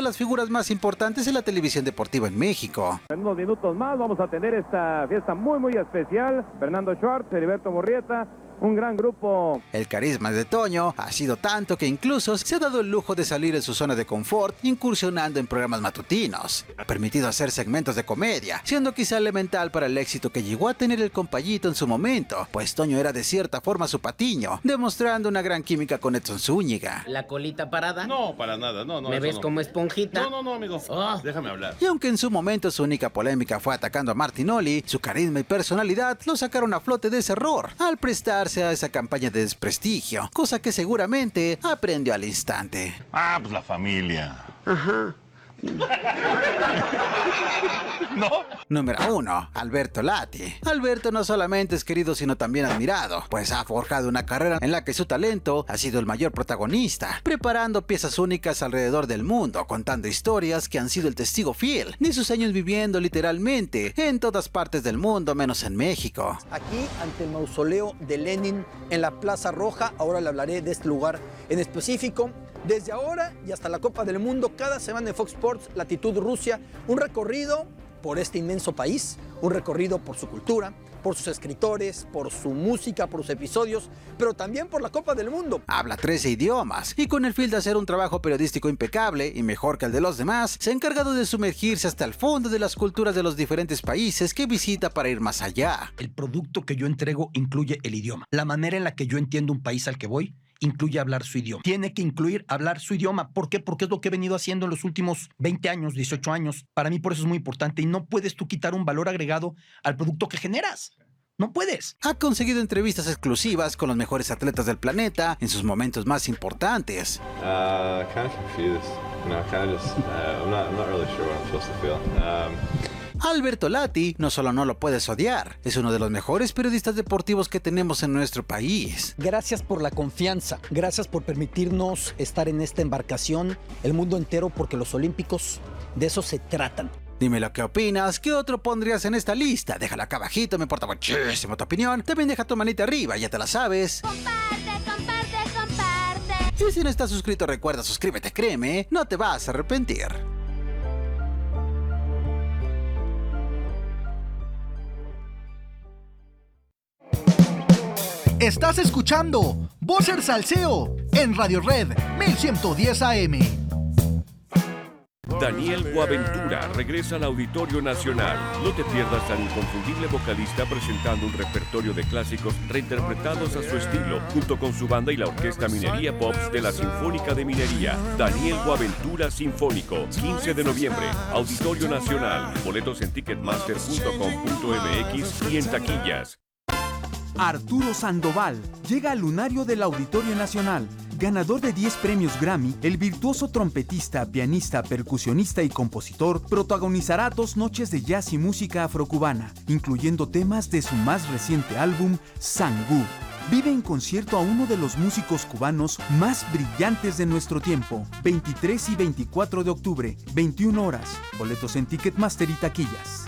las figuras más importantes en la televisión deportiva en México. En unos minutos más vamos a tener esta fiesta muy especial. Fernando Schwartz, Heriberto Murrieta, un gran grupo. El carisma de Toño ha sido tanto que incluso se ha dado el lujo de salir en su zona de confort, incursionando en programas matutinos. Ha permitido hacer segmentos de comedia, siendo quizá elemental para el éxito que llegó a tener el Compayito en su momento, pues Toño era de cierta forma su patiño, demostrando una gran química con Edson Zúñiga. ¿La colita parada? No, para nada, no. ¿Me ves como esponjita? No, amigo. Déjame hablar. Y aunque en su momento su única polémica fue atacando a Martinoli, su carisma y personalidad lo sacaron a flote de ese error, al prestarse a esa campaña de desprestigio, cosa que seguramente aprendió al instante. Pues la familia. Ajá. ¿No? Número 1. Alberto Lati. Alberto no solamente es querido sino también admirado, pues ha forjado una carrera en la que su talento ha sido el mayor protagonista, preparando piezas únicas alrededor del mundo, contando historias que han sido el testigo fiel de sus años viviendo literalmente en todas partes del mundo menos en México. Aquí ante el mausoleo de Lenin en la Plaza Roja, ahora le hablaré de este lugar en específico. Desde ahora y hasta la Copa del Mundo, cada semana en Fox Sports, Latitud Rusia, un recorrido por este inmenso país, un recorrido por su cultura, por sus escritores, por su música, por sus episodios, pero también por la Copa del Mundo. Habla 13 idiomas y con el fin de hacer un trabajo periodístico impecable y mejor que el de los demás, se ha encargado de sumergirse hasta el fondo de las culturas de los diferentes países que visita para ir más allá. El producto que yo entrego incluye el idioma. La manera en la que yo entiendo un país al que voy incluye hablar su idioma. Tiene que incluir hablar su idioma. ¿Por qué? Porque es lo que he venido haciendo en los últimos 20 años, 18 años. Para mí por eso es muy importante y no puedes tú quitar un valor agregado al producto que generas. No puedes. Ha conseguido entrevistas exclusivas con los mejores atletas del planeta en sus momentos más importantes. Kind of confused. I'm not really sure what I'm supposed to feel. Alberto Lati no solo no lo puedes odiar, es uno de los mejores periodistas deportivos que tenemos en nuestro país. Gracias por la confianza, gracias por permitirnos estar en esta embarcación, el mundo entero, porque los olímpicos de eso se tratan. Dime lo que opinas, ¿qué otro pondrías en esta lista? Déjala acá abajito, me importa muchísimo tu opinión. También deja tu manita arriba, ya te la sabes. Comparte. Y si no estás suscrito, recuerda, suscríbete, créeme, no te vas a arrepentir. Estás escuchando Vocer Salseo en Radio Red 1110 AM. Daniel Boaventura regresa al Auditorio Nacional. No te pierdas al inconfundible vocalista presentando un repertorio de clásicos reinterpretados a su estilo, junto con su banda y la Orquesta Minería Pops de la Sinfónica de Minería. Daniel Boaventura Sinfónico, 15 de noviembre, Auditorio Nacional. Boletos en ticketmaster.com.mx y en taquillas. Arturo Sandoval llega al lunario del Auditorio Nacional. Ganador de 10 premios Grammy, el virtuoso trompetista, pianista, percusionista y compositor protagonizará 2 noches de jazz y música afrocubana, incluyendo temas de su más reciente álbum, Sangú. Vive en concierto a uno de los músicos cubanos más brillantes de nuestro tiempo. 23 y 24 de octubre, 21 horas. Boletos en Ticketmaster y taquillas.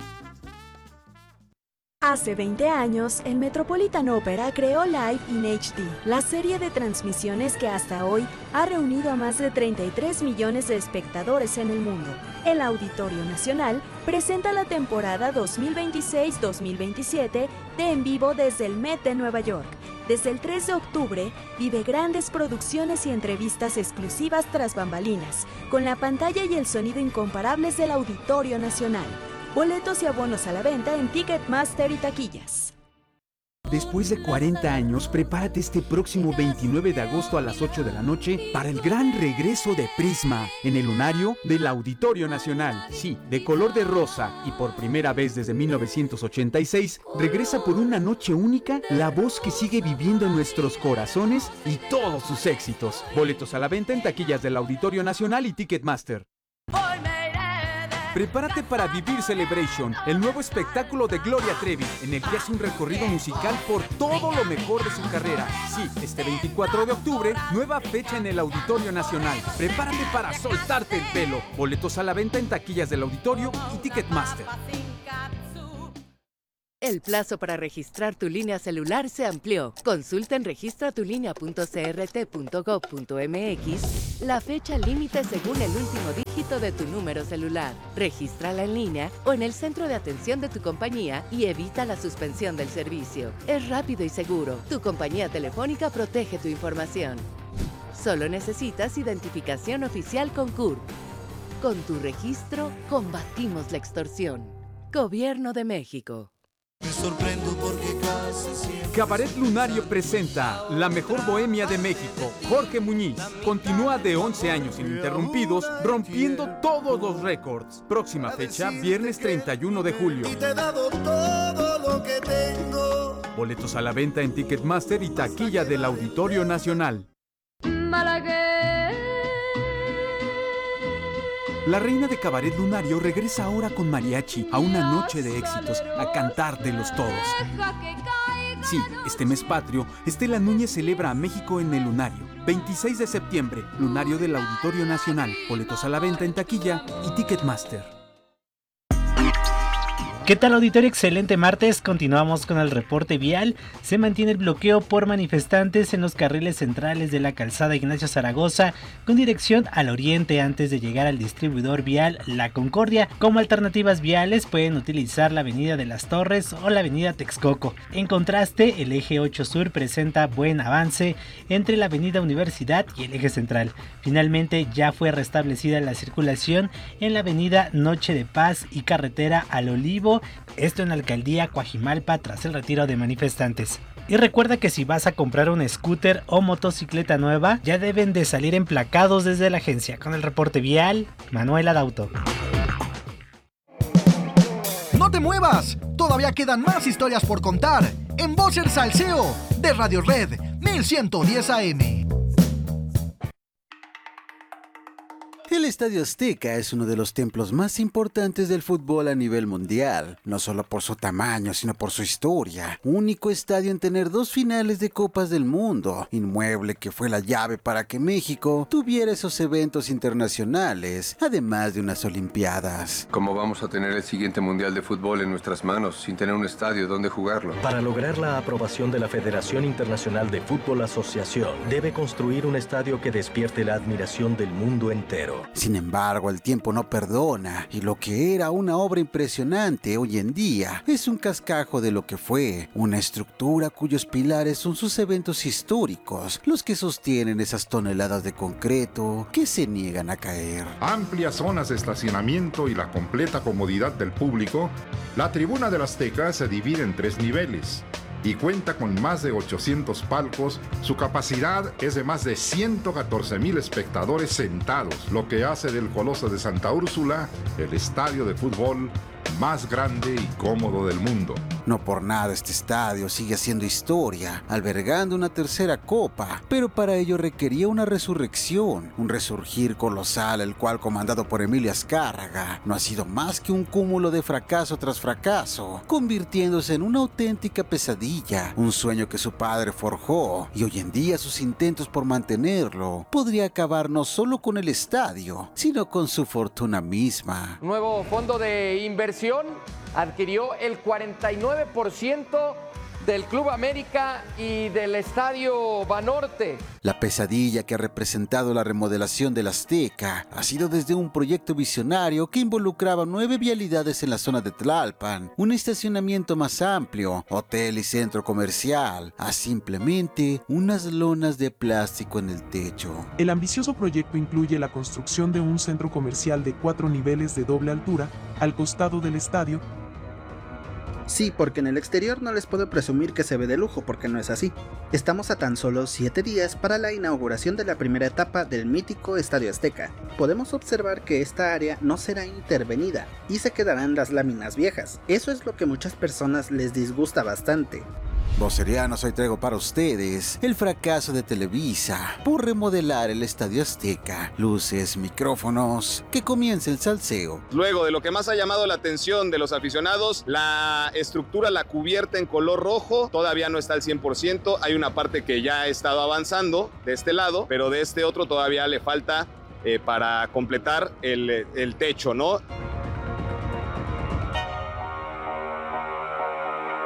Hace 20 años, el Metropolitan Opera creó Live in HD, la serie de transmisiones que hasta hoy ha reunido a más de 33 millones de espectadores en el mundo. El Auditorio Nacional presenta la temporada 2026-2027 de En Vivo desde el Met de Nueva York. Desde el 3 de octubre, vive grandes producciones y entrevistas exclusivas tras bambalinas, con la pantalla y el sonido incomparables del Auditorio Nacional. Boletos y abonos a la venta en Ticketmaster y taquillas. Después de 40 años, prepárate este próximo 29 de agosto a las 8 de la noche para el gran regreso de Prisma en el lunario del Auditorio Nacional. Sí, de color de rosa y por primera vez desde 1986, regresa por una noche única la voz que sigue viviendo en nuestros corazones y todos sus éxitos. Boletos a la venta en taquillas del Auditorio Nacional y Ticketmaster. Prepárate para vivir Celebration, el nuevo espectáculo de Gloria Trevi, en el que hace un recorrido musical por todo lo mejor de su carrera. Sí, este 24 de octubre, nueva fecha en el Auditorio Nacional. Prepárate para soltarte el pelo. Boletos a la venta en taquillas del Auditorio y Ticketmaster. El plazo para registrar tu línea celular se amplió. Consulta en registratulinea.crt.gov.mx la fecha límite según el último dígito de tu número celular. Regístrala en línea o en el centro de atención de tu compañía y evita la suspensión del servicio. Es rápido y seguro. Tu compañía telefónica protege tu información. Solo necesitas identificación oficial con CURP. Con tu registro, combatimos la extorsión. Gobierno de México. Me sorprendo porque casi siempre... Cabaret Lunario presenta La Mejor Bohemia de México. Jorge Muñiz continúa de 11 años ininterrumpidos, rompiendo todos los récords. Próxima fecha, viernes 31 de julio. Y te he dado todo lo que tengo. Boletos a la venta en Ticketmaster y taquilla del Auditorio Nacional. La reina de Cabaret Lunario regresa ahora con mariachi a una noche de éxitos, a cantártelos todos. Sí, este mes patrio, Estela Núñez celebra a México en el Lunario. 26 de septiembre, Lunario del Auditorio Nacional. Boletos a la venta en taquilla y Ticketmaster. ¿Qué tal, auditorio? Excelente martes. Continuamos con el reporte vial. Se mantiene el bloqueo por manifestantes en los carriles centrales de la calzada Ignacio Zaragoza con dirección al oriente antes de llegar al distribuidor vial La Concordia. Como alternativas viales pueden utilizar la avenida de las Torres o la avenida Texcoco. En contraste, el eje 8 Sur presenta buen avance entre la avenida Universidad y el eje central. Finalmente ya fue restablecida la circulación en la avenida Noche de Paz y carretera al Olivo. Esto en la alcaldía Coajimalpa tras el retiro de manifestantes. Y recuerda que si vas a comprar un scooter o motocicleta nueva, ya deben de salir emplacados desde la agencia. Con el reporte vial, Manuel Adauto. ¡No te muevas! Todavía quedan más historias por contar en Voz el Salseo de Radio Red 1110 AM. El Estadio Azteca es uno de los templos más importantes del fútbol a nivel mundial, no solo por su tamaño, sino por su historia. Único estadio en tener 2 finales de Copas del Mundo, inmueble que fue la llave para que México tuviera esos eventos internacionales, además de unas Olimpiadas. ¿Cómo vamos a tener el siguiente Mundial de Fútbol en nuestras manos sin tener un estadio donde jugarlo? Para lograr la aprobación de la Federación Internacional de Fútbol Asociación, debe construir un estadio que despierte la admiración del mundo entero. Sin embargo, el tiempo no perdona, y lo que era una obra impresionante hoy en día es un cascajo de lo que fue, una estructura cuyos pilares son sus eventos históricos, los que sostienen esas toneladas de concreto que se niegan a caer. Amplias zonas de estacionamiento y la completa comodidad del público, la tribuna del Azteca se divide en 3 niveles. Y cuenta con más de 800 palcos, su capacidad es de más de 114,000 espectadores sentados, lo que hace del Coloso de Santa Úrsula el estadio de fútbol más grande y cómodo del mundo. No por nada este estadio sigue haciendo historia, albergando una tercera copa, pero para ello requería una resurrección, un resurgir colosal, el cual, comandado por Emilio Azcárraga, no ha sido más que un cúmulo de fracaso tras fracaso, convirtiéndose en una auténtica pesadilla, un sueño que su padre forjó, y hoy en día sus intentos por mantenerlo podría acabar no solo con el estadio, sino con su fortuna misma. Nuevo fondo de inversión adquirió el 49% del Club América y del Estadio Banorte. La pesadilla que ha representado la remodelación del Azteca ha sido desde un proyecto visionario que involucraba 9 vialidades en la zona de Tlalpan, un estacionamiento más amplio, hotel y centro comercial, a simplemente unas lonas de plástico en el techo. El ambicioso proyecto incluye la construcción de un centro comercial de 4 niveles de doble altura al costado del estadio. Sí, porque en el exterior no les puedo presumir que se ve de lujo, porque no es así. Estamos a tan solo 7 días para la inauguración de la primera etapa del mítico Estadio Azteca. Podemos observar que esta área no será intervenida y se quedarán las láminas viejas. Eso es lo que muchas personas les disgusta bastante. Vocerianos, hoy traigo para ustedes el fracaso de Televisa por remodelar el Estadio Azteca. Luces, micrófonos, que comience el salseo. Luego de lo que más ha llamado la atención de los aficionados, la estructura, la cubierta en color rojo, todavía no está al 100%. Hay una parte que ya ha estado avanzando de este lado, pero de este otro todavía le falta para completar el techo, ¿no?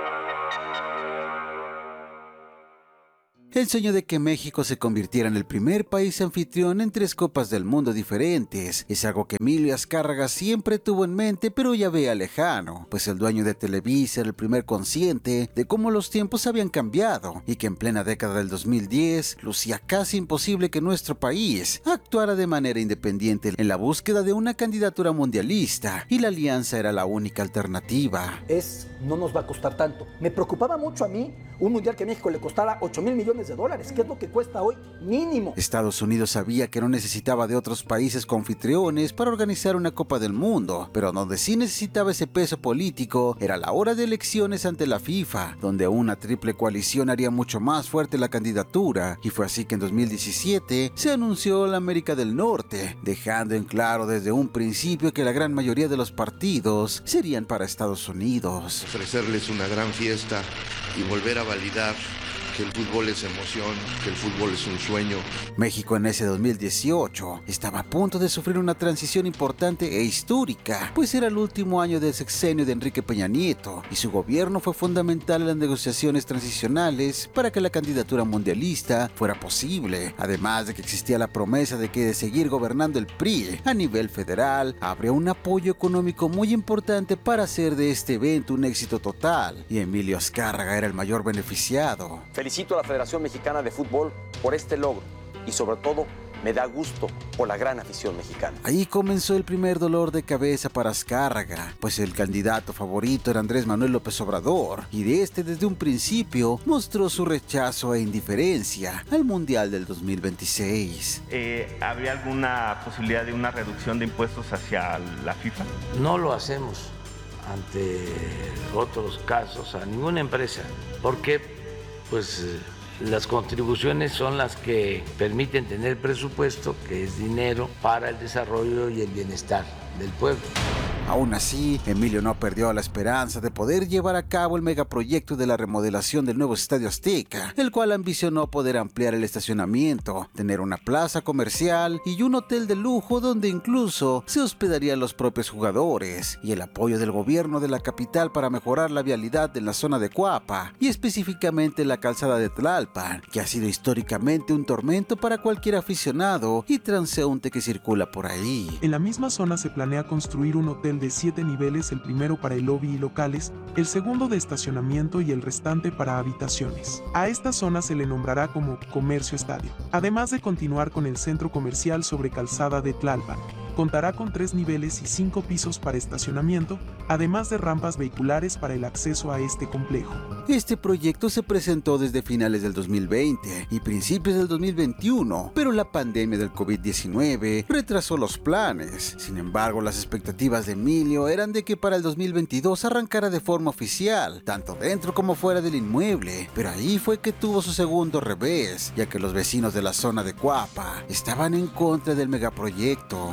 El sueño de que México se convirtiera en el primer país anfitrión en 3 Copas del Mundo diferentes es algo que Emilio Azcárraga siempre tuvo en mente, pero ya veía lejano, pues el dueño de Televisa era el primer consciente de cómo los tiempos habían cambiado y que en plena década del 2010 lucía casi imposible que nuestro país actuara de manera independiente en la búsqueda de una candidatura mundialista, y la alianza era la única alternativa. No nos va a costar tanto. Me preocupaba mucho a mí un mundial que a México le costara $8,000 millones, que es lo que cuesta hoy mínimo. Estados Unidos sabía que no necesitaba de otros países confitriones para organizar una Copa del Mundo, pero donde sí necesitaba ese peso político era la hora de elecciones ante la FIFA, donde una triple coalición haría mucho más fuerte la candidatura, y fue así que en 2017 se anunció la América del Norte, dejando en claro desde un principio que la gran mayoría de los partidos serían para Estados Unidos. Ofrecerles una gran fiesta y volver a validar que el fútbol es emoción, que el fútbol es un sueño. México en ese 2018 estaba a punto de sufrir una transición importante e histórica, pues era el último año del sexenio de Enrique Peña Nieto, y su gobierno fue fundamental en las negociaciones transicionales para que la candidatura mundialista fuera posible, además de que existía la promesa de que de seguir gobernando el PRI a nivel federal, habría un apoyo económico muy importante para hacer de este evento un éxito total, y Emilio Azcárraga era el mayor beneficiado. Felicito a la Federación Mexicana de Fútbol por este logro y sobre todo me da gusto por la gran afición mexicana. Ahí comenzó el primer dolor de cabeza para Azcárraga, pues el candidato favorito era Andrés Manuel López Obrador, y desde un principio mostró su rechazo e indiferencia al Mundial del 2026. ¿Habría alguna posibilidad de una reducción de impuestos hacia la FIFA? No lo hacemos ante otros casos a ninguna empresa, porque pues las contribuciones son las que permiten tener presupuesto, que es dinero para el desarrollo y el bienestar del pueblo. Aún así, Emilio no perdió la esperanza de poder llevar a cabo el megaproyecto de la remodelación del nuevo Estadio Azteca, el cual ambicionó poder ampliar el estacionamiento, tener una plaza comercial y un hotel de lujo donde incluso se hospedarían los propios jugadores, y el apoyo del gobierno de la capital para mejorar la vialidad en la zona de Cuapa y específicamente la calzada de Tlalpan, que ha sido históricamente un tormento para cualquier aficionado y transeúnte que circula por ahí. En la misma zona se planea construir un hotel de 7 niveles, el primero para el lobby y locales, el segundo de estacionamiento y el restante para habitaciones. A esta zona se le nombrará como Comercio Estadio, además de continuar con el centro comercial sobre calzada de Tlalpan. Contará con 3 niveles y 5 pisos para estacionamiento, además de rampas vehiculares para el acceso a este complejo. Este proyecto se presentó desde finales del 2020 y principios del 2021, pero la pandemia del COVID-19 retrasó los planes. Sin embargo, las expectativas de Emilio eran de que para el 2022 arrancara de forma oficial, tanto dentro como fuera del inmueble, pero ahí fue que tuvo su segundo revés, ya que los vecinos de la zona de Cuapa estaban en contra del megaproyecto.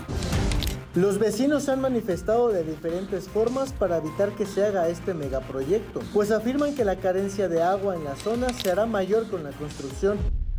Los vecinos se han manifestado de diferentes formas para evitar que se haga este megaproyecto, pues afirman que la carencia de agua en la zona se hará mayor con la construcción.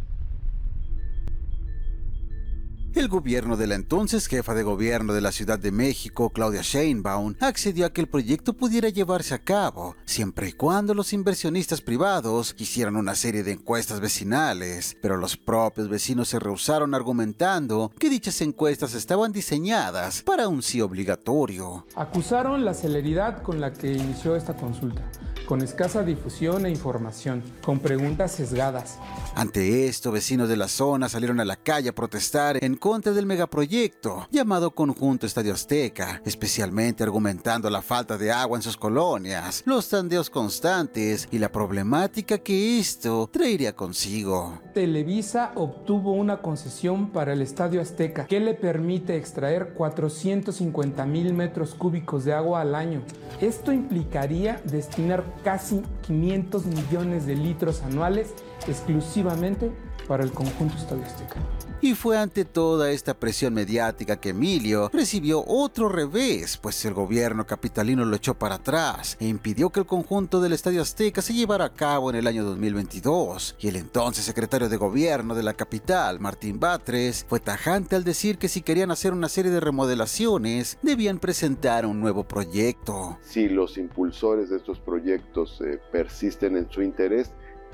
El gobierno de la entonces jefa de gobierno de la Ciudad de México, Claudia Sheinbaum, accedió a que el proyecto pudiera llevarse a cabo, siempre y cuando los inversionistas privados hicieran una serie de encuestas vecinales, pero los propios vecinos se rehusaron argumentando que dichas encuestas estaban diseñadas para un sí obligatorio. Acusaron la celeridad con la que inició esta consulta, con escasa difusión e información, con preguntas sesgadas. Ante esto, vecinos de la zona salieron a la calle a protestar en contra del megaproyecto llamado Conjunto Estadio Azteca, especialmente argumentando la falta de agua en sus colonias, los tandeos constantes y la problemática que esto traería consigo. Televisa obtuvo una concesión para el Estadio Azteca que le permite extraer 450,000 metros cúbicos de agua al año. Esto implicaría destinar casi 500 millones de litros anuales exclusivamente para el Conjunto Estadio Azteca. Y fue ante toda esta presión mediática que Emilio recibió otro revés, pues el gobierno capitalino lo echó para atrás e impidió que el conjunto del Estadio Azteca se llevara a cabo en el año 2022. Y el entonces secretario de gobierno de la capital, Martín Batres, fue tajante al decir que si querían hacer una serie de remodelaciones, debían presentar un nuevo proyecto. Si los impulsores de estos proyectos persisten en su interés,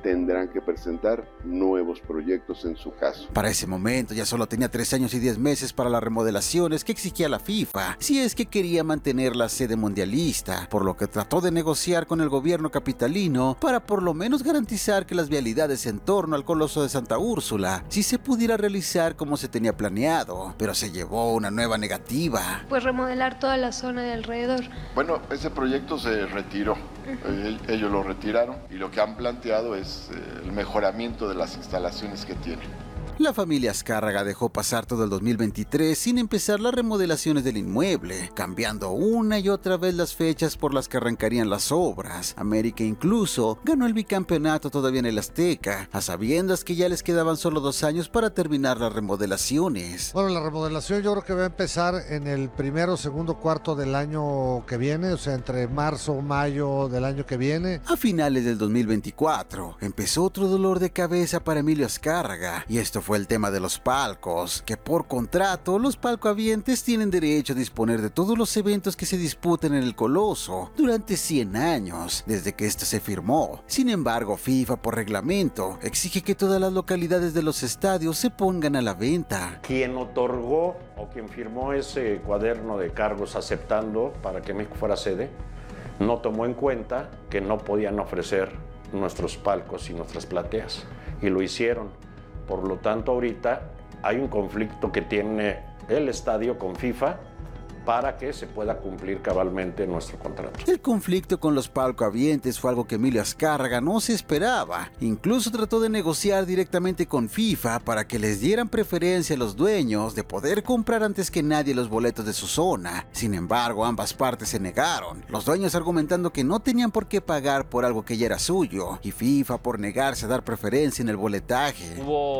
tendrán que presentar nuevos proyectos en su caso. Para ese momento ya solo tenía 3 años y 10 meses para las remodelaciones que exigía la FIFA, si es que quería mantener la sede mundialista, por lo que trató de negociar con el gobierno capitalino para por lo menos garantizar que las vialidades en torno al Coloso de Santa Úrsula sí se pudiera realizar como se tenía planeado, pero se llevó una nueva negativa. Pues remodelar toda la zona de alrededor. Bueno, ese proyecto se retiró. Ellos lo retiraron y lo que han planteado es el mejoramiento de las instalaciones que tienen. La familia Azcárraga dejó pasar todo el 2023 sin empezar las remodelaciones del inmueble, cambiando una y otra vez las fechas por las que arrancarían las obras. América incluso ganó el bicampeonato todavía en el Azteca, a sabiendas que ya les quedaban solo 2 años para terminar las remodelaciones. Bueno, la remodelación yo creo que va a empezar en el primero o segundo cuarto del año que viene, o sea, entre marzo o mayo del año que viene. A finales del 2024 empezó otro dolor de cabeza para Emilio Azcárraga, y esto fue el tema de los palcos, que por contrato los palcohabientes tienen derecho a disponer de todos los eventos que se disputen en el Coloso durante 100 años, desde que este se firmó. Sin embargo, FIFA por reglamento exige que todas las localidades de los estadios se pongan a la venta. Quien otorgó o quien firmó ese cuaderno de cargos aceptando para que México fuera sede, no tomó en cuenta que no podían ofrecer nuestros palcos y nuestras plateas, y lo hicieron. Por lo tanto, ahorita hay un conflicto que tiene el estadio con FIFA para que se pueda cumplir cabalmente nuestro contrato. El conflicto con los palcohabientes fue algo que Emilio Azcárraga no se esperaba. Incluso trató de negociar directamente con FIFA para que les dieran preferencia a los dueños de poder comprar antes que nadie los boletos de su zona. Sin embargo, ambas partes se negaron, los dueños argumentando que no tenían por qué pagar por algo que ya era suyo, y FIFA por negarse a dar preferencia en el boletaje.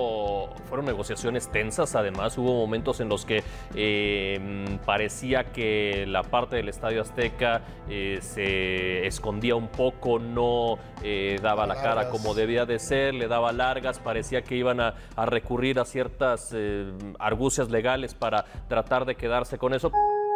Fueron negociaciones tensas, además hubo momentos en los que parecía que la parte del Estadio Azteca se escondía un poco, no daba la cara como debía de ser, le daba largas, parecía que iban a recurrir a ciertas argucias legales para tratar de quedarse con eso.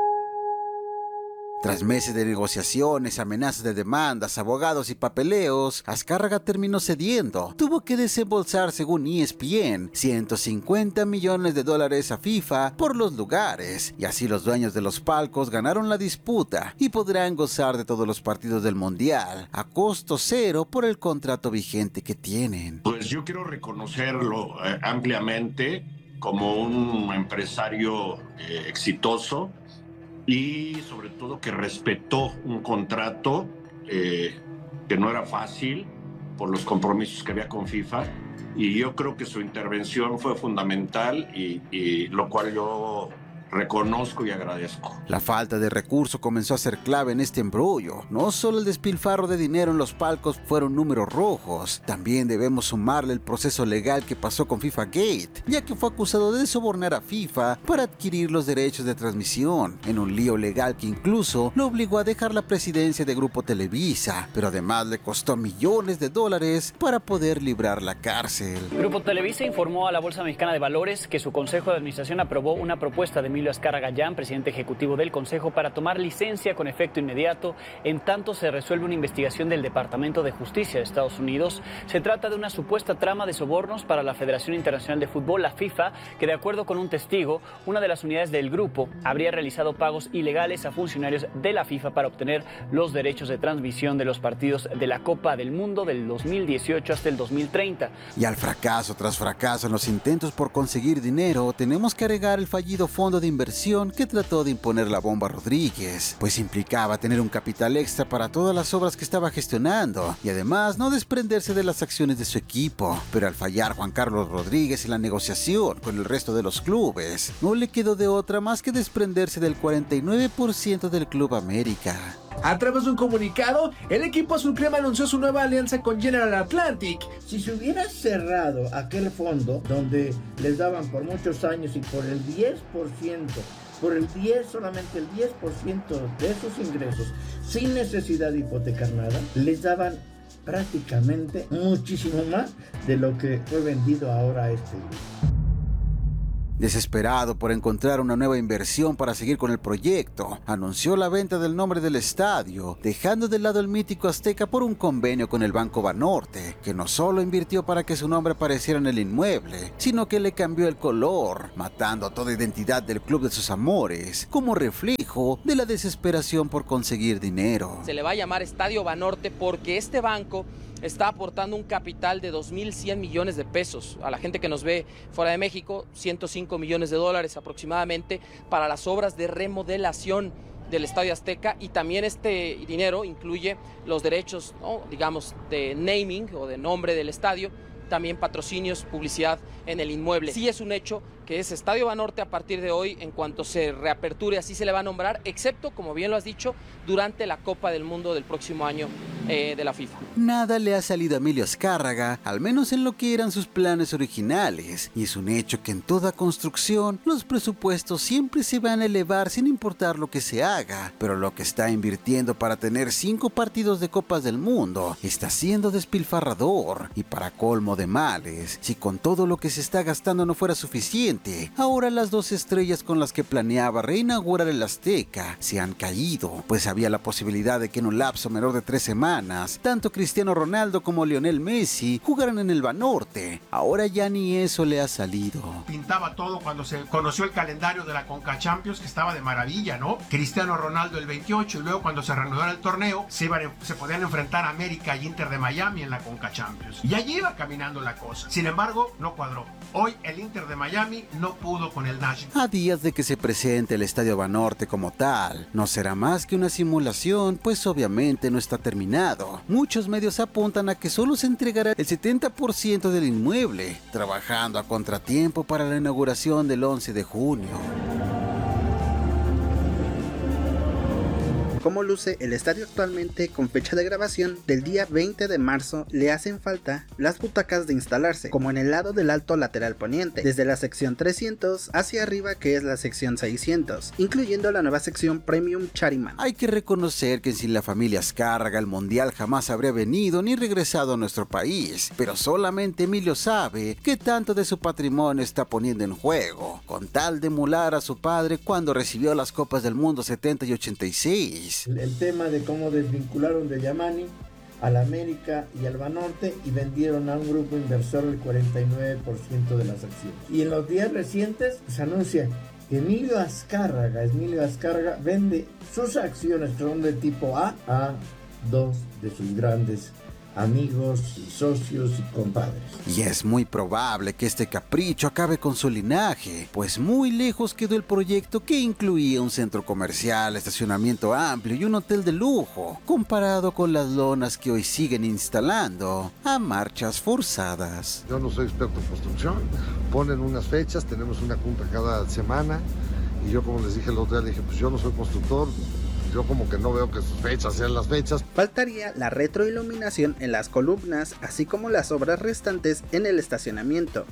Tras meses de negociaciones, amenazas de demandas, abogados y papeleos, Azcárraga terminó cediendo. Tuvo que desembolsar, según ESPN, $150 millones a FIFA por los lugares, y así los dueños de los palcos ganaron la disputa y podrán gozar de todos los partidos del Mundial a costo cero por el contrato vigente que tienen. Pues yo quiero reconocerlo ampliamente como un empresario exitoso, y sobre todo que respetó un contrato que no era fácil por los compromisos que había con FIFA, y yo creo que su intervención fue fundamental y lo cual yo reconozco y agradezco. La falta de recurso comenzó a ser clave en este embrollo. No solo el despilfarro de dinero en los palcos fueron números rojos, también debemos sumarle el proceso legal que pasó con FIFA Gate, ya que fue acusado de sobornar a FIFA para adquirir los derechos de transmisión, en un lío legal que incluso lo obligó a dejar la presidencia de Grupo Televisa, pero además le costó millones de dólares para poder librar la cárcel. Grupo Televisa informó a la Bolsa Mexicana de Valores que su Consejo de Administración aprobó una propuesta de Emilio Azcárraga Gallán, presidente ejecutivo del Consejo, para tomar licencia con efecto inmediato en tanto se resuelve una investigación del Departamento de Justicia de Estados Unidos. Se trata de una supuesta trama de sobornos para la Federación Internacional de Fútbol, la FIFA, que de acuerdo con un testigo, una de las unidades del grupo habría realizado pagos ilegales a funcionarios de la FIFA para obtener los derechos de transmisión de los partidos de la Copa del Mundo del 2018 hasta el 2030. Y al fracaso tras fracaso en los intentos por conseguir dinero, tenemos que agregar el fallido fondo de inversión que trató de imponer la Bomba Rodríguez, pues implicaba tener un capital extra para todas las obras que estaba gestionando y además no desprenderse de las acciones de su equipo. Pero al fallar Juan Carlos Rodríguez en la negociación con el resto de los clubes, no le quedó de otra más que desprenderse del 49% del Club América. A través de un comunicado, el equipo azulcrema anunció su nueva alianza con General Atlantic. Si se hubiera cerrado aquel fondo donde les daban por muchos años y por el 10%, solamente el 10% de esos ingresos, sin necesidad de hipotecar nada, les daban prácticamente muchísimo más de lo que fue vendido ahora a este grupo. Desesperado por encontrar una nueva inversión para seguir con el proyecto, anunció la venta del nombre del estadio, dejando de lado el mítico Azteca por un convenio con el Banco Banorte, que no solo invirtió para que su nombre apareciera en el inmueble, sino que le cambió el color, matando toda identidad del club de sus amores, como reflejo de la desesperación por conseguir dinero. Se le va a llamar Estadio Banorte porque este banco está aportando un capital de 2.100 millones de pesos. A la gente que nos ve fuera de México, 105 millones de dólares aproximadamente para las obras de remodelación del Estadio Azteca, y también este dinero incluye los derechos, ¿no?, digamos, de naming o de nombre del estadio, también patrocinios, publicidad en el inmueble. Sí es un hecho que es Estadio Banorte a partir de hoy, en cuanto se reaperture, así se le va a nombrar, excepto, como bien lo has dicho, durante la Copa del Mundo del próximo año de la FIFA. Nada le ha salido a Emilio Azcárraga, al menos en lo que eran sus planes originales, y es un hecho que en toda construcción los presupuestos siempre se van a elevar sin importar lo que se haga, pero lo que está invirtiendo para tener 5 partidos de Copas del Mundo está siendo despilfarrador, y para colmo de males, si con todo lo que se está gastando no fuera suficiente, ahora las 2 estrellas con las que planeaba reinaugurar el Azteca se han caído, pues había la posibilidad de que en un lapso menor de 3 semanas, tanto Cristiano Ronaldo como Lionel Messi jugaran en el Banorte. Ahora ya ni eso le ha salido. Pintaba todo cuando se conoció el calendario de la Conca Champions, que estaba de maravilla, ¿no? Cristiano Ronaldo el 28, y luego cuando se reanudara el torneo, se podían enfrentar a América y Inter de Miami en la Conca Champions. Y allí iba caminando la cosa. Sin embargo, no cuadró. Hoy el Inter de Miami no pudo con el Nashville. A días de que se presente el Estadio Banorte como tal, no será más que una simulación, pues obviamente no está terminado. Muchos medios apuntan a que solo se entregará el 70% del inmueble, trabajando a contratiempo para la inauguración del 11 de junio. Como luce el estadio actualmente, con fecha de grabación del día 20 de marzo, le hacen falta las butacas de instalarse, como en el lado del alto lateral poniente, desde la sección 300 hacia arriba, que es la sección 600, incluyendo la nueva sección Premium Chariman. Hay que reconocer que sin la familia Azcárraga el Mundial jamás habría venido ni regresado a nuestro país, pero solamente Emilio sabe qué tanto de su patrimonio está poniendo en juego, con tal de emular a su padre cuando recibió las Copas del Mundo 70 y 86. El tema de cómo desvincularon de Yamani al América y al Banorte y vendieron a un grupo inversor el 49% de las acciones. Y en los días recientes se anuncia que Emilio Azcárraga vende sus acciones, que son de tipo A 2 de sus grandes amigos y socios y compadres. Y es muy probable que este capricho acabe con su linaje, pues muy lejos quedó el proyecto que incluía un centro comercial, estacionamiento amplio y un hotel de lujo, comparado con las lonas que hoy siguen instalando a marchas forzadas. Yo no soy experto en construcción, ponen unas fechas, tenemos una junta cada semana, y yo, como les dije el otro día, dije, pues yo no soy constructor, yo como que no veo que sus fechas sean las fechas. Faltaría la retroiluminación en las columnas, así como las obras restantes en el estacionamiento.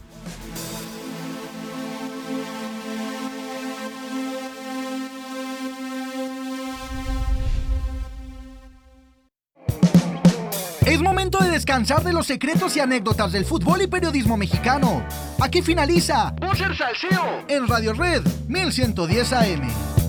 Es momento de descansar de los secretos y anécdotas del fútbol y periodismo mexicano. Aquí finaliza Búcer Salseo en Radio Red 1110 AM.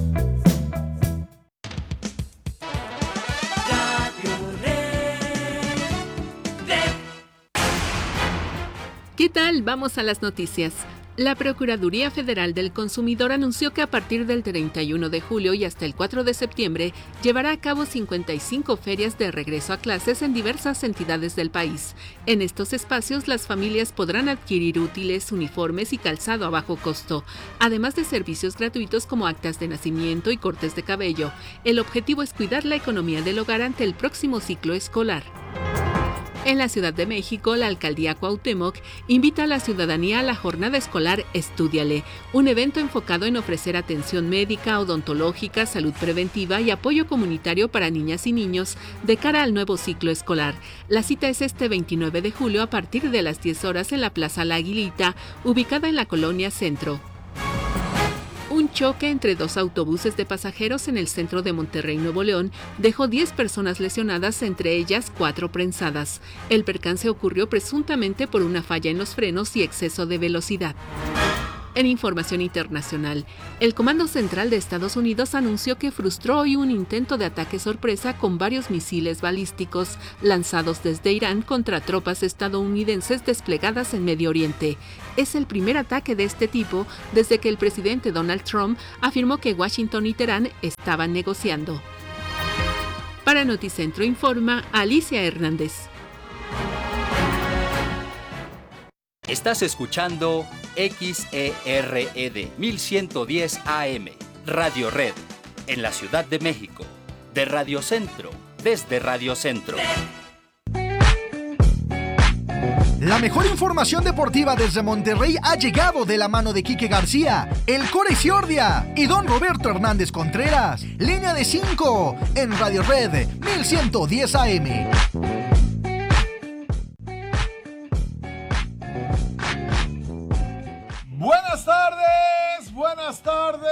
¿Qué tal? Vamos a las noticias. La Procuraduría Federal del Consumidor anunció que a partir del 31 de julio y hasta el 4 de septiembre llevará a cabo 55 ferias de regreso a clases en diversas entidades del país. En estos espacios, las familias podrán adquirir útiles, uniformes y calzado a bajo costo, además de servicios gratuitos como actas de nacimiento y cortes de cabello. El objetivo es cuidar la economía del hogar ante el próximo ciclo escolar. En la Ciudad de México, la Alcaldía Cuauhtémoc invita a la ciudadanía a la jornada escolar Estúdiale, un evento enfocado en ofrecer atención médica, odontológica, salud preventiva y apoyo comunitario para niñas y niños de cara al nuevo ciclo escolar. La cita es este 29 de julio a partir de las 10 horas en la Plaza La Aguilita, ubicada en la Colonia Centro. Un choque entre 2 autobuses de pasajeros en el centro de Monterrey, Nuevo León, dejó 10 personas lesionadas, entre ellas 4 prensadas. El percance ocurrió presuntamente por una falla en los frenos y exceso de velocidad. En información internacional, el Comando Central de Estados Unidos anunció que frustró hoy un intento de ataque sorpresa con varios misiles balísticos lanzados desde Irán contra tropas estadounidenses desplegadas en Medio Oriente. Es el primer ataque de este tipo desde que el presidente Donald Trump afirmó que Washington y Teherán estaban negociando. Para Noticentro informa Alicia Hernández. Estás escuchando XERED 1110 AM, Radio Red, en la Ciudad de México, de Radio Centro, desde Radio Centro. La mejor información deportiva desde Monterrey ha llegado de la mano de Quique García, el Core Ciordia y don Roberto Hernández Contreras. Línea de 5 en Radio Red 1110 AM. Buenas tardes, buenas tardes,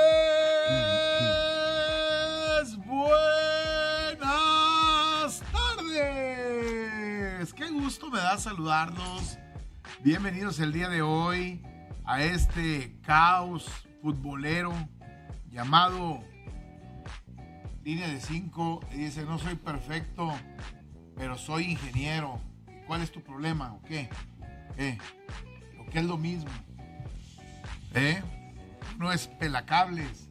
buenas tardes. Qué gusto me da saludarlos. Bienvenidos el día de hoy a este caos futbolero llamado Línea de 5. Y dice, no soy perfecto, pero soy ingeniero. ¿Cuál es tu problema o qué? ¿O qué es lo mismo? Uno es pelacables,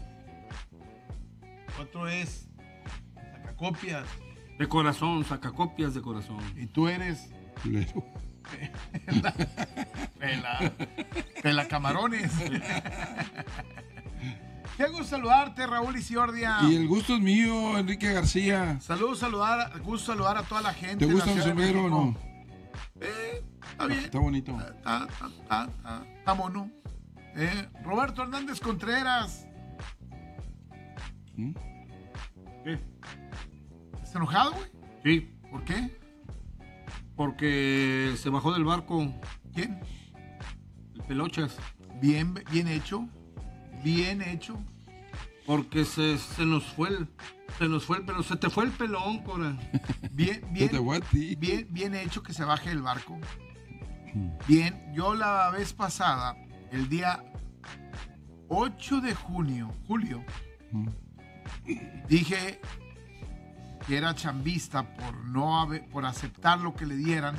otro es sacacopias. De corazón, sacacopias de corazón. Y tú eres... Culero. Pelacamarones. Qué gusto saludarte, Raúl Ciordia. Y el gusto es mío, Enrique García. Gusto saludar a toda la gente. ¿Te gusta un sombrero o no? Está bien. Está bonito. Está mono. Roberto Hernández Contreras. ¿Qué? ¿Estás enojado, güey? Sí. ¿Por qué? Porque se bajó del barco. ¿Quién? El Pelochas. Bien hecho. Bien hecho. Porque se nos fue el pero se te fue el pelón, Cora. Bien hecho que se baje del barco. Bien, yo la vez pasada, el día 8 de julio, dije que era chambista por aceptar lo que le dieran,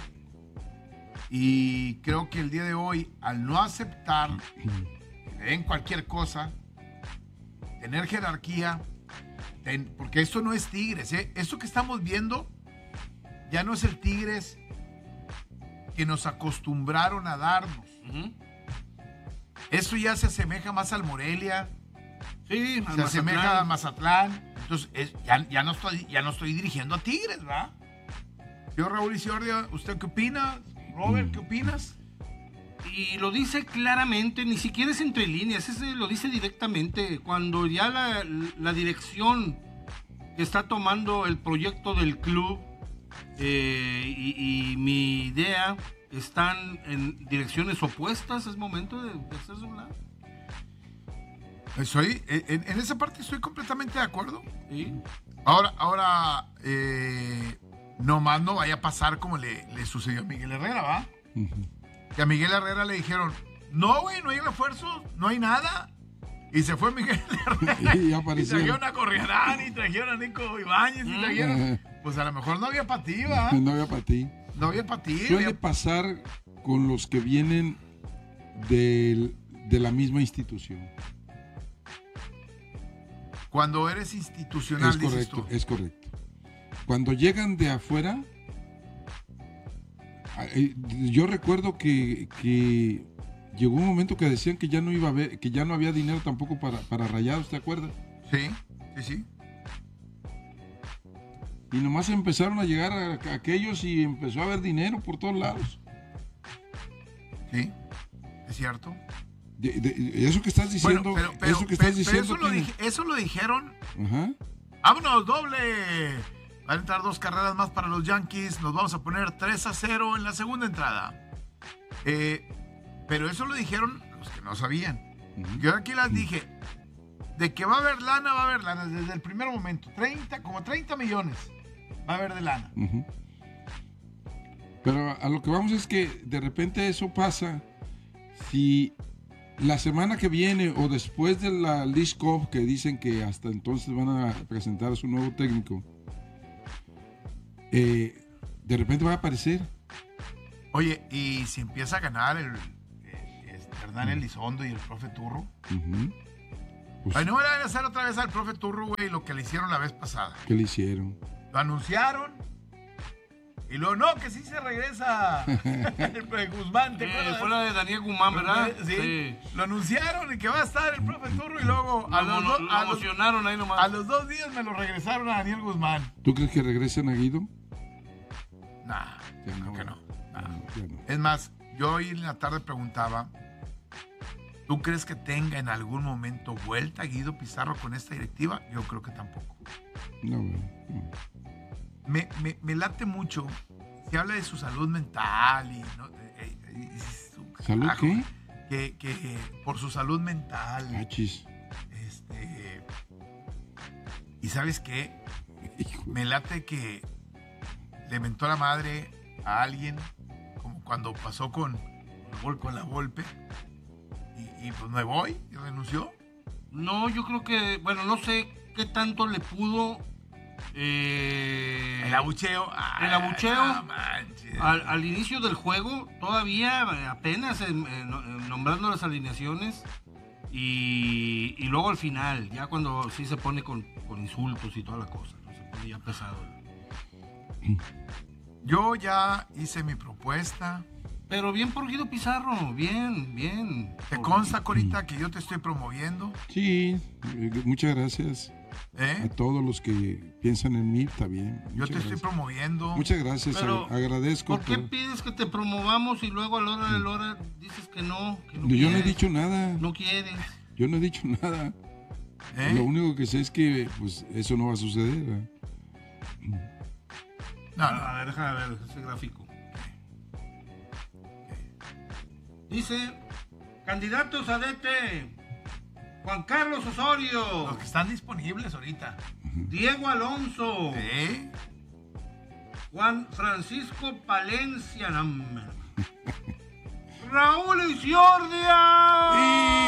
y creo que el día de hoy, al no aceptar que le den cualquier cosa, tener jerarquía, porque esto no es Tigres, esto que estamos viendo ya no es el Tigres que nos acostumbraron a darnos. Eso ya se asemeja más al Morelia, sí, se asemeja a Mazatlán. Entonces ya no estoy dirigiendo a Tigres, ¿verdad? Yo, Raúl Ciordia, ¿usted qué opina? Robert, ¿qué opinas? Y lo dice claramente, ni siquiera es entre líneas, lo dice directamente. Cuando ya la dirección que está tomando el proyecto del club y mi idea están en direcciones opuestas, es momento de hacerse un lado. En esa parte estoy completamente de acuerdo. ¿Sí? Ahora nomás no vaya a pasar como le sucedió a Miguel Herrera, ¿va? Que a Miguel Herrera le dijeron, no, güey, no hay refuerzos, no hay nada. Y se fue Miguel Herrera. Y apareció. Y trajeron a Corriarán, y trajeron a Nico Ibáñez, y trajeron... Pues a lo mejor no había para ti, ¿va? No había para ti. No había para ti. Suele pasar con los que vienen de la misma institución. Cuando eres institucional, es correcto, dices tú. Es correcto. Cuando llegan de afuera, yo recuerdo que llegó un momento que decían que ya no iba a haber, que ya no había dinero tampoco para Rayados, ¿te acuerdas? Sí. Y nomás empezaron a llegar a aquellos y empezó a haber dinero por todos lados. Sí, es cierto. Eso que estás diciendo, eso lo dijeron. Ajá. ¡Vámonos, doble! Van a entrar 2 carreras más para los Yankees. Nos vamos a poner 3-0 en la segunda entrada. Pero eso lo dijeron los que no sabían. Yo aquí las dije. De que va a haber lana desde el primer momento. 30 millones va a haber de lana. Pero a lo que vamos es que de repente eso pasa si La semana que viene o después de la League Cup, que dicen que hasta entonces van a presentar a su nuevo técnico, de repente va a aparecer. Oye, y si empieza a ganar el Hernán Elizondo y el profe Turro. Pues, Ay, no van a hacer otra vez al profe Turro, güey, lo que le hicieron la vez pasada. ¿Qué le hicieron? Lo anunciaron. Y luego, no, que sí se regresa el Guzmán. ¿Te acuerdas? Fue la de Daniel Guzmán, ¿verdad? Sí. Lo anunciaron y que va a estar el profe Turro y luego lo emocionaron ahí nomás. A los 2 días me lo regresaron a Daniel Guzmán. ¿Tú crees que regresen a Guido? Nah, creo que no. Es más, yo hoy en la tarde preguntaba, ¿tú crees que tenga en algún momento vuelta Guido Pizarro con esta directiva? Yo creo que tampoco. No. Me late mucho. Se habla de su salud mental y ¿no? ¿Salud qué? Que por su salud mental. Achis. Y ¿sabes qué? Me late que le mentó la madre a alguien, como cuando pasó con la Volpe. Y pues me voy, y renunció. No, yo creo que, bueno, no sé qué tanto le pudo. El abucheo. Al inicio del juego, todavía apenas nombrando las alineaciones. Y luego al final, ya cuando sí se pone con insultos y toda la cosa, ¿no? Se pone ya pesado. Yo ya hice mi propuesta. Pero bien por Guido Pizarro, bien. ¿Te consta, Corita, que yo te estoy promoviendo? Sí, muchas gracias. A todos los que piensan en mí, está bien. Yo te estoy promoviendo. Muchas gracias, pero agradezco. ¿Por qué pides que te promovamos y luego a la hora de la hora dices que no Yo quieres? no he dicho nada. No quieres. Yo no he dicho nada. Lo único que sé es que pues eso no va a suceder. No. A ver, déjame ver ese gráfico. Dice, candidatos a DT, Juan Carlos Osorio. Los que están disponibles ahorita. Diego Alonso. Juan Francisco Palencia. Raúl Isiordia.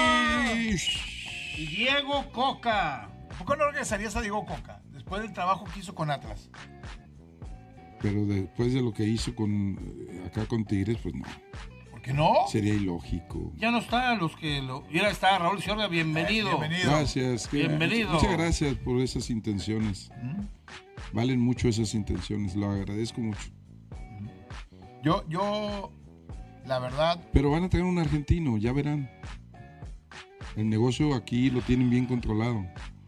Y Diego Coca. ¿Por qué no regresarías a Diego Coca? Después del trabajo que hizo con Atlas. Pero después de lo que hizo acá con Tigres, pues no. ¿Por qué no? Sería ilógico. Ya no está Mira, está Raúl Isiordia, bienvenido. Gracias. Bienvenido. Muchas gracias por esas intenciones. Valen mucho esas intenciones, lo agradezco mucho. Yo, la verdad... Pero van a tener un argentino, ya verán. El negocio aquí lo tienen bien controlado.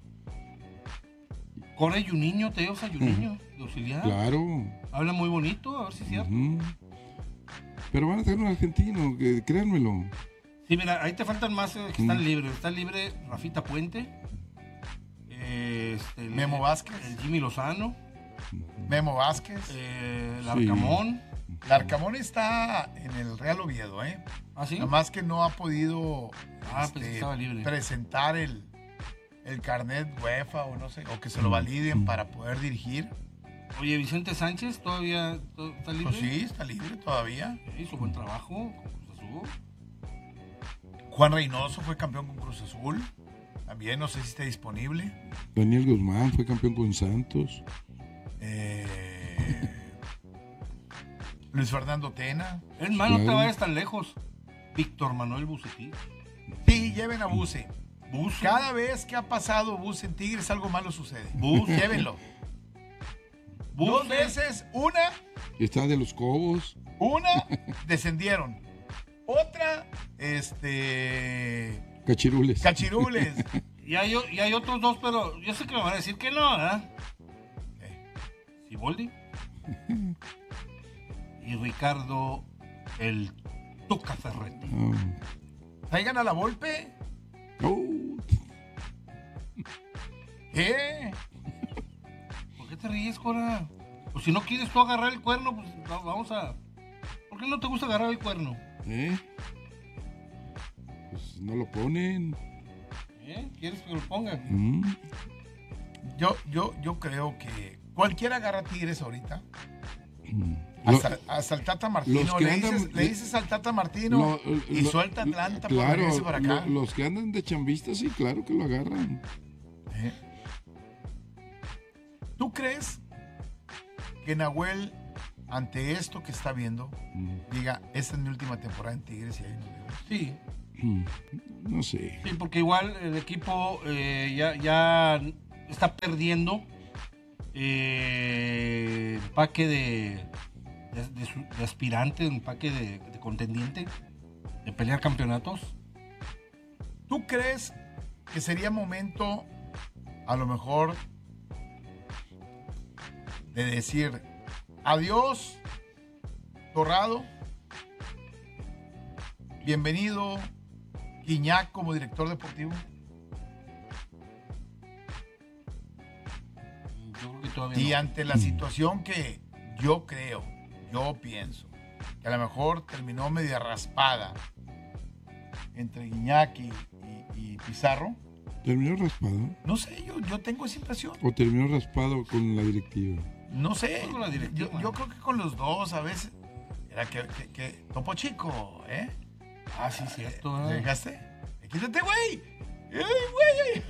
Corre Juninho, te llevas a Juninho, de auxiliar. Claro. Habla muy bonito, a ver si es cierto. Pero van a tener un argentino, créanmelo. Sí, mira, ahí te faltan más que están libres. Está libre Rafita Puente. Memo Vázquez. El Jimmy Lozano. Memo Vázquez. Larcamón. Larcamón está en el Real Oviedo, ¿eh? ¿Ah, sí? Nada más que no ha podido estaba libre. presentar el carnet UEFA o no sé, o que se lo validen para poder dirigir. Oye, Vicente Sánchez todavía está libre. Pues sí, está libre todavía. Hizo buen trabajo con Cruz Azul. Juan Reynoso fue campeón con Cruz Azul. También no sé si está disponible. Daniel Guzmán fue campeón con Santos. Luis Fernando Tena. Es más, no te vayas tan lejos. Víctor Manuel Bucetich. Sí, lleven a Buce. Cada vez que ha pasado Buce en Tigres algo malo sucede. Llévenlo. 2 veces, una. Está de los Cobos. Una, descendieron. Otra, Cachirules. Y hay otros 2, pero yo sé que me van a decir que no, ¿verdad? Siboldi. Y Ricardo el Tuca Ferretti. Traigan a la Volpe. ¿Qué? ¿Por qué te ríes, Cora? Pues si no quieres tú agarrar el cuerno, pues vamos a... ¿Por qué no te gusta agarrar el cuerno? Pues no lo ponen. ¿Quieres que lo pongan? Yo creo que cualquiera agarra Tigres ahorita. Hasta el Tata Martino. Le dices al Tata Martino y suelta Atlanta claro, para acá. Los que andan de chambistas, sí, claro que lo agarran. ¿Tú crees que Nahuel, ante esto que está viendo, diga, esta es mi última temporada en Tigres y ahí nos vemos? Sí. No sé. Sí, porque igual el equipo ya está perdiendo empaque de aspirante, empaque de contendiente, de pelear campeonatos. ¿Tú crees que sería momento, a lo mejor, de decir adiós, Torrado, bienvenido, Guiñac como director deportivo? Yo creo que todavía y no. ante la situación que yo pienso, que a lo mejor terminó media raspada entre Guiñac y Pizarro. ¿Terminó raspado? No sé, yo tengo esa impresión. ¿O terminó raspado con la directiva? No sé, yo creo que con los dos a veces era que Topo Chico, ¿eh? Ah, sí, cierto. ¿Le dejaste? ¡Quítate, güey! ¡Ey, güey!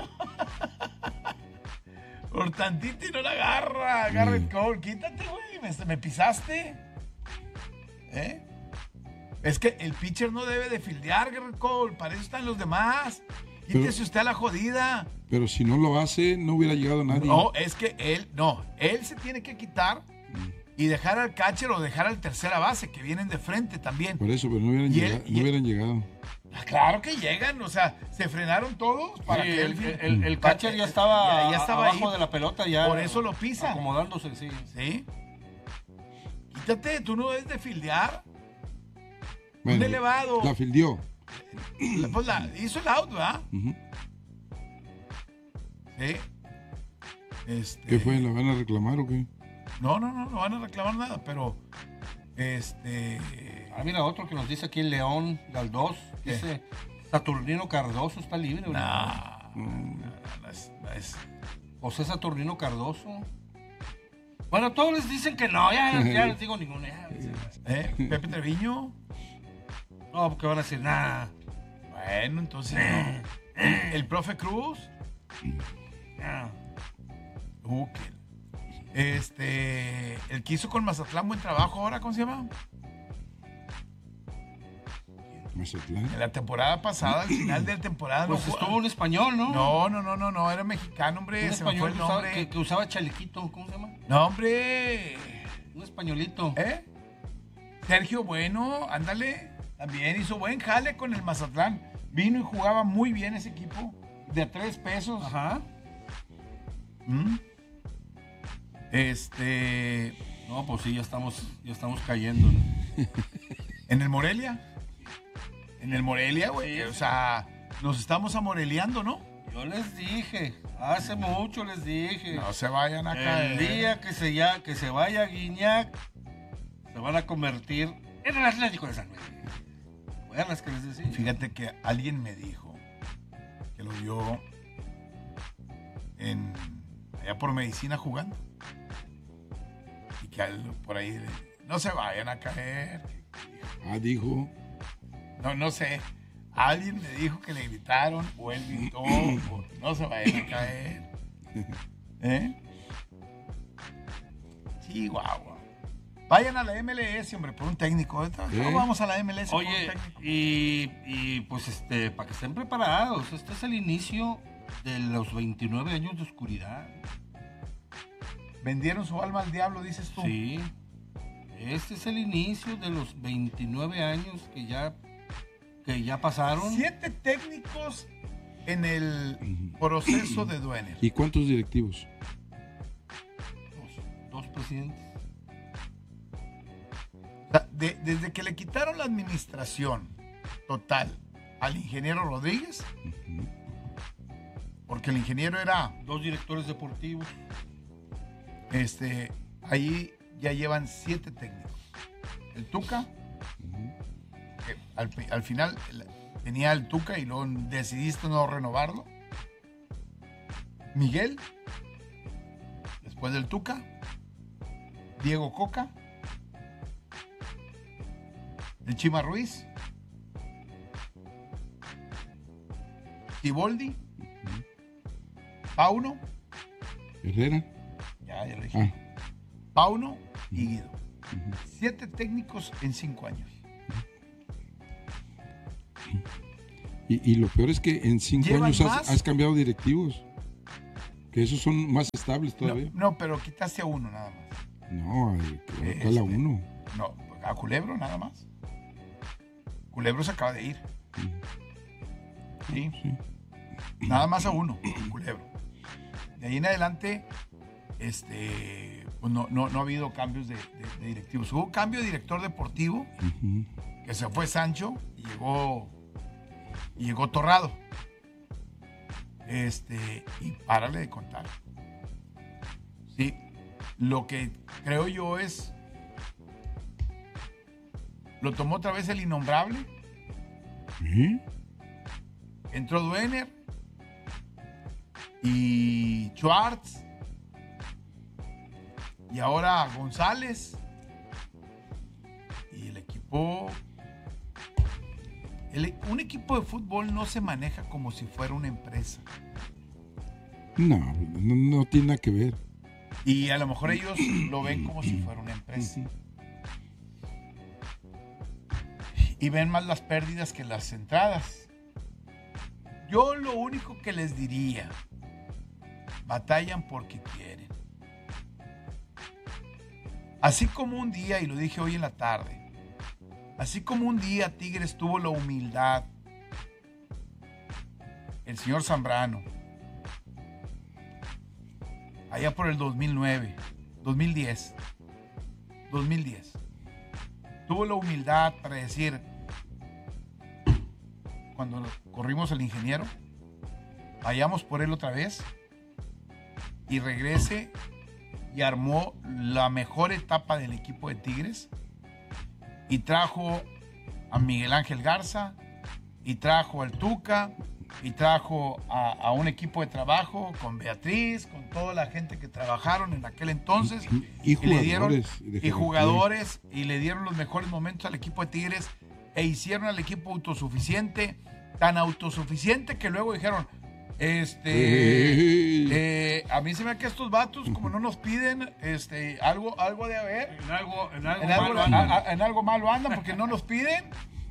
Por tantito y no la agarra, Garrett Cole. Quítate, güey, me pisaste. ¿Eh? Es que el pitcher no debe de fildear, Garrett Cole, para eso están los demás. Quítese usted a la jodida. Pero si no lo hace, no hubiera llegado nadie. No, es que él se tiene que quitar y dejar al catcher o dejar al tercera base, que vienen de frente también. Por eso, pero no hubieran llegado. Claro que llegan, o sea, se frenaron todos para que el catcher ya estaba abajo ahí, de la pelota, ya. Por eso lo pisa. Acomodándose, sí. Sí. Quítate, tú no debes de fildear. Bueno, un elevado. La fildeó. Pues hizo el out, ¿verdad? Sí. ¿Qué fue? ¿La van a reclamar o qué? No van a reclamar nada, pero mira, otro que nos dice aquí León Galdós, dice Saturnino Cardoso está libre. No es José Saturnino Cardoso. Bueno, todos les dicen que no, ya les digo ninguno. Pepe Treviño. No, porque van a decir nada. Bueno, entonces el profe Cruz. El que hizo con Mazatlán buen trabajo ahora, ¿cómo se llama? Mazatlán. En la temporada pasada, al final de la temporada. Pues estuvo un español, ¿no? No, era mexicano, hombre. Un se me fue el nombre. Que usaba chalequito, ¿cómo se llama? No, hombre. Un españolito. Sergio Bueno, ándale. También hizo buen jale con el Mazatlán. Vino y jugaba muy bien ese equipo. De a 3 pesos. Ajá. No, pues sí, ya estamos cayendo. ¿En el Morelia? En el Morelia, güey. Sí. O sea, nos estamos amoreleando, ¿no? Yo les dije, hace mucho les dije. No se vayan a caer. El día que se vaya Guiñac, se van a convertir en el Atlético de San Luis. ¿Recuerdas que les decía? Fíjate que alguien me dijo que lo vio allá por Medicina jugando. Y que por ahí no se vayan a caer. Dijo. No sé. Alguien me dijo que le gritaron o él gritó. No se vayan a caer. Chihuahua. Vayan a la MLS, hombre, por un técnico. No vamos a la MLS. Oye, por un técnico. Y pues para que estén preparados, este es el inicio de los 29 años de oscuridad. ¿Vendieron su alma al diablo, dices tú? Sí. Este es el inicio de los 29 años que ya pasaron. 7 técnicos en el proceso de Duener. ¿Y cuántos directivos? Dos presidentes. O sea, desde que le quitaron la administración total al ingeniero Rodríguez, porque el ingeniero era 2 directores deportivos. Ahí ya llevan 7 técnicos. El Tuca, que al final tenía el Tuca y luego decidiste no renovarlo. Miguel, después del Tuca. Diego Coca, El Chima Ruiz. Siboldi. Pauno. Herrera. Ya lo dije. Pauno y Guido. 7 técnicos en 5 años. Y lo peor es que en 5 años has cambiado directivos. Que esos son más estables todavía. No, pero quitaste a uno nada más. No, ¿cuál a uno? No, a Culebro nada más. Culebro se acaba de ir. Sí. Nada más a uno, Culebro. De ahí en adelante, pues no ha habido cambios de directivos. Hubo cambio de director deportivo, que se fue Sancho y llegó Torrado. Y párale de contar. Sí, lo que creo yo es, lo tomó otra vez el innombrable. Entró Duener y Schwartz y ahora González, y el equipo, un equipo de fútbol no se maneja como si fuera una empresa. No tiene nada que ver. Y a lo mejor ellos lo ven como si fuera una empresa. Y ven más las pérdidas que las entradas. Yo lo único que les diría, batallan porque quieren. Así como un día, y lo dije hoy en la tarde, así como un día Tigres tuvo la humildad, el señor Zambrano, allá por el 2010, tuvo la humildad para decir, cuando corrimos al ingeniero, vayamos por él otra vez y regrese, y armó la mejor etapa del equipo de Tigres y trajo a Miguel Ángel Garza y trajo al Tuca y trajo a un equipo de trabajo con Beatriz, con toda la gente que trabajaron en aquel entonces y le dieron jugadores y le dieron los mejores momentos al equipo de Tigres e hicieron al equipo autosuficiente, tan autosuficiente que luego dijeron, a mí se me da que estos vatos, como no nos piden, algo de haber. En algo malo andan porque no nos piden.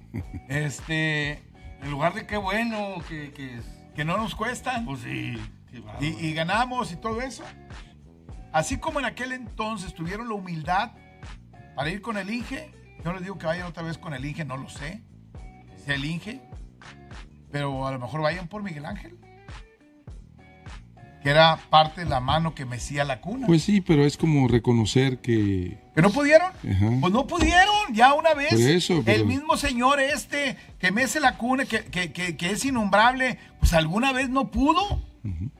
En lugar de qué bueno que no nos cuestan. Pues sí. Y ganamos y todo eso. Así como en aquel entonces tuvieron la humildad para ir con el Inge. Yo les digo que vayan otra vez con el Inge, no lo sé. Sea el Inge. Pero a lo mejor vayan por Miguel Ángel, que era parte de la mano que mecía la cuna. Pues sí, pero es como reconocer que... ¿Que no pudieron? Ajá. Pues no pudieron, ya una vez. Por eso, pero... El mismo señor que mece la cuna, que es innombrable, pues alguna vez no pudo. Uh-huh.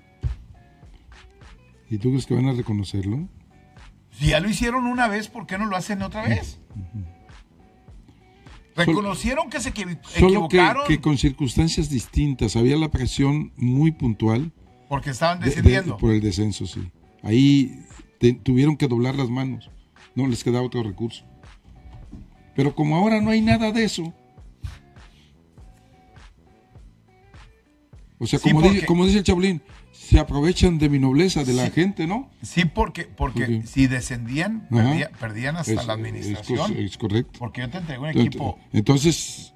¿Y tú crees que van a reconocerlo? Si ya lo hicieron una vez, ¿por qué no lo hacen otra vez? Uh-huh. Reconocieron que se equivocaron. Solo que con circunstancias distintas, había la presión muy puntual. Porque estaban descendiendo. Por el descenso, sí. Ahí tuvieron que doblar las manos. No les quedaba otro recurso. Pero como ahora no hay nada de eso. O sea, como dice el Chabolín, se aprovechan de mi nobleza, de la gente, ¿no? Sí, porque si descendían, perdían hasta la administración. Es correcto. Porque yo te entregué un equipo. Entonces,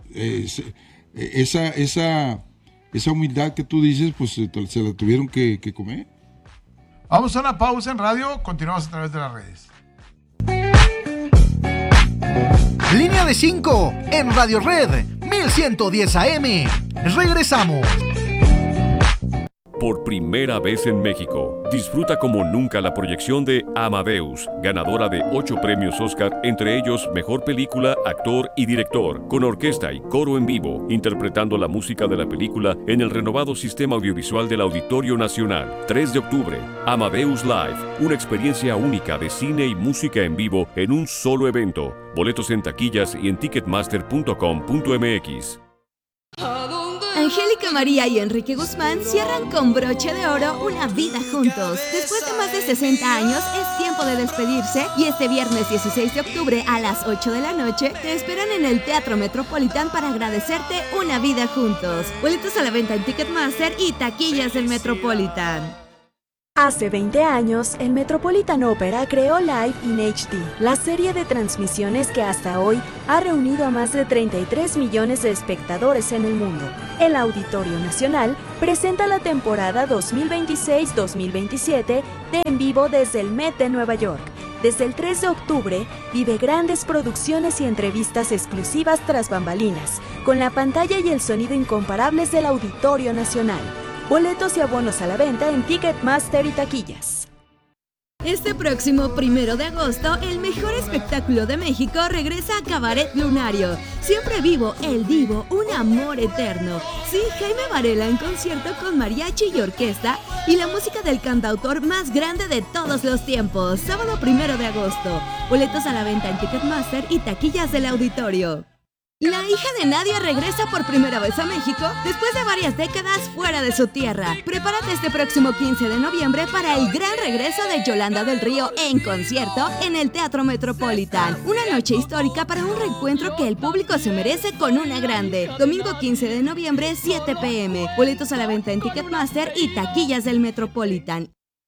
esa humildad que tú dices, pues se la tuvieron que comer. Vamos a una pausa en radio, continuamos a través de las redes. Línea de 5 en Radio Red 1110 AM. Regresamos. Por primera vez en México, disfruta como nunca la proyección de Amadeus, ganadora de 8 premios Oscar, entre ellos Mejor Película, Actor y Director, con orquesta y coro en vivo, interpretando la música de la película en el renovado sistema audiovisual del Auditorio Nacional. 3 de octubre, Amadeus Live, una experiencia única de cine y música en vivo en un solo evento. Boletos en taquillas y en ticketmaster.com.mx. Angélica María y Enrique Guzmán cierran con broche de oro una vida juntos. Después de más de 60 años, es tiempo de despedirse y este viernes 16 de octubre a las 8 de la noche te esperan en el Teatro Metropolitan para agradecerte una vida juntos. Boletos a la venta en Ticketmaster y taquillas del Metropolitan. Hace 20 años, el Metropolitan Opera creó Live in HD, la serie de transmisiones que hasta hoy ha reunido a más de 33 millones de espectadores en el mundo. El Auditorio Nacional presenta la temporada 2026-2027 de En Vivo desde el Met de Nueva York. Desde el 3 de octubre, vive grandes producciones y entrevistas exclusivas tras bambalinas, con la pantalla y el sonido incomparables del Auditorio Nacional. Boletos y abonos a la venta en Ticketmaster y taquillas. Este próximo 1 de agosto, el mejor espectáculo de México regresa a Cabaret Lunario. Siempre vivo, el divo, un amor eterno. Sí, Jaime Varela en concierto con mariachi y orquesta y la música del cantautor más grande de todos los tiempos. Sábado 1 de agosto. Boletos a la venta en Ticketmaster y taquillas del auditorio. La hija de Nadia regresa por primera vez a México después de varias décadas fuera de su tierra. Prepárate este próximo 15 de noviembre para el gran regreso de Yolanda del Río en concierto en el Teatro Metropolitan. Una noche histórica para un reencuentro que el público se merece con una grande. Domingo 15 de noviembre, 7 p.m. Boletos a la venta en Ticketmaster y taquillas del Metropolitan.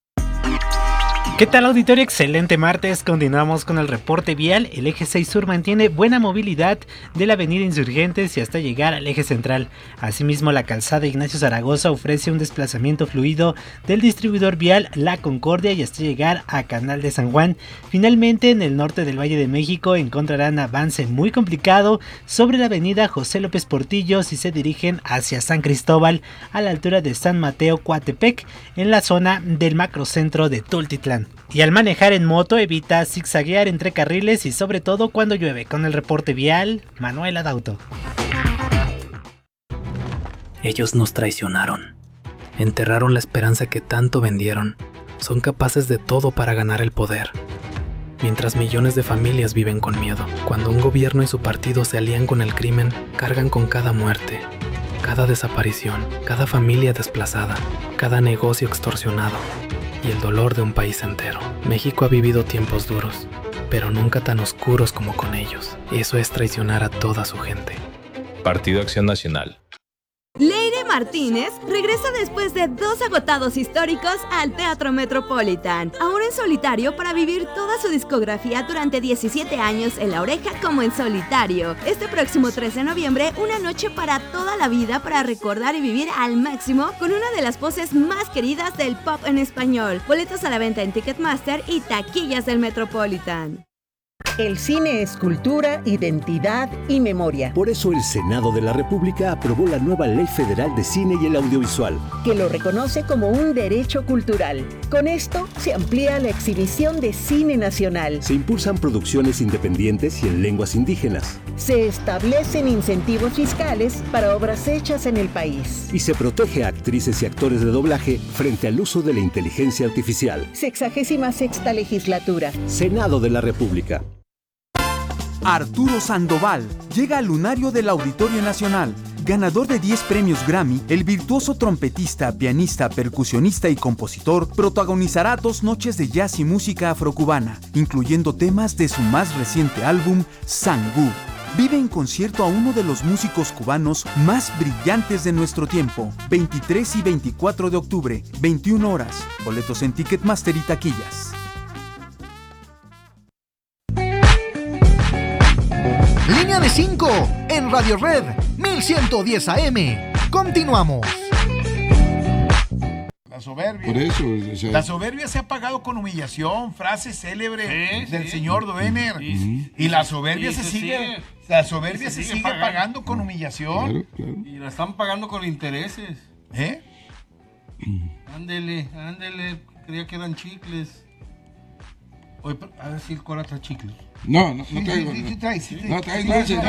¿Qué tal, auditorio? Excelente martes. Continuamos con el reporte vial. El eje 6 Sur mantiene buena movilidad de la avenida Insurgentes y hasta llegar al eje central. Asimismo, la calzada Ignacio Zaragoza ofrece un desplazamiento fluido del distribuidor vial La Concordia y hasta llegar a Canal de San Juan. Finalmente, en el norte del Valle de México encontrarán avance muy complicado sobre la avenida José López Portillo si se dirigen hacia San Cristóbal a la altura de San Mateo Coatepec en la zona del macrocentro de Tultitlán. Y al manejar en moto evita zigzaguear entre carriles y sobre todo cuando llueve. Con el reporte vial, Manuel Adauto. Ellos nos traicionaron. Enterraron la esperanza que tanto vendieron. Son capaces de todo para ganar el poder. Mientras millones de familias viven con miedo. Cuando un gobierno y su partido se alían con el crimen, cargan con cada muerte, cada desaparición, cada familia desplazada, cada negocio extorsionado. Y el dolor de un país entero. México ha vivido tiempos duros, pero nunca tan oscuros como con ellos. Eso es traicionar a toda su gente. Partido Acción Nacional. Leire Martínez regresa después de 2 agotados históricos al Teatro Metropolitan, ahora en solitario para vivir toda su discografía durante 17 años en La Oreja como en solitario. Este próximo 3 de noviembre, una noche para toda la vida para recordar y vivir al máximo con una de las voces más queridas del pop en español. Boletos a la venta en Ticketmaster y taquillas del Metropolitan. El cine es cultura, identidad y memoria. Por eso el Senado de la República aprobó la nueva Ley Federal de Cine y el Audiovisual, que lo reconoce como un derecho cultural. Con esto se amplía la exhibición de cine nacional. Se impulsan producciones independientes y en lenguas indígenas. Se establecen incentivos fiscales para obras hechas en el país. Y se protege a actrices y actores de doblaje frente al uso de la inteligencia artificial. 66ª legislatura. Senado de la República. Arturo Sandoval llega al lunario del Auditorio Nacional. Ganador de 10 premios Grammy, el virtuoso trompetista, pianista, percusionista y compositor protagonizará 2 noches de jazz y música afrocubana, incluyendo temas de su más reciente álbum, Sangú. Vive en concierto a uno de los músicos cubanos más brillantes de nuestro tiempo. 23 y 24 de octubre, 21 horas. Boletos en Ticketmaster y taquillas. Línea de 5 en Radio Red 1110 AM. Continuamos. La soberbia. Por eso, o sea, La soberbia se ha pagado con humillación, frase célebre del señor Doener. Y la soberbia se sigue. La soberbia se sigue pagando con humillación. Claro. Y la están pagando con intereses. Ándele, creía que eran chicles. Oye, a ver si el Cora trae chicles. No traigo. Sí traes. No traigo.